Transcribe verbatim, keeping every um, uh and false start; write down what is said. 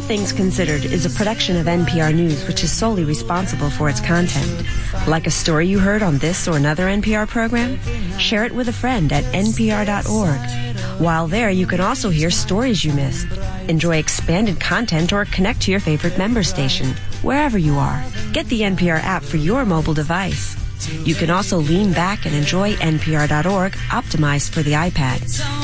Things Considered is a production of N P R News, which is solely responsible for its content. Like a story you heard on this or another N P R program? Share it with a friend at N P R dot org. While there, you can also hear stories you missed, enjoy expanded content, or connect to your favorite member station, wherever you are. Get the N P R app for your mobile device. You can also lean back and enjoy N P R dot org, optimized for the iPad.